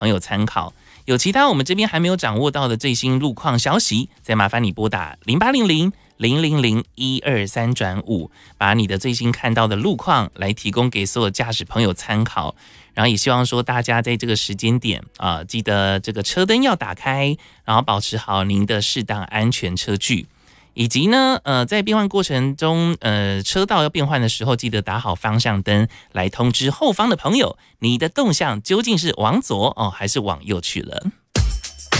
朋友参考。有其他我们这边还没有掌握到的最新路况消息，再麻烦你拨打0800-000-123-5，把你的最新看到的路况来提供给所有驾驶朋友参考。然后也希望说大家在这个时间点记得这个车灯要打开，然后保持好您的适当安全车距。以及呢，在变换过程中，车道要变换的时候，记得打好方向灯，来通知后方的朋友，你的动向究竟是往左还是往右去了。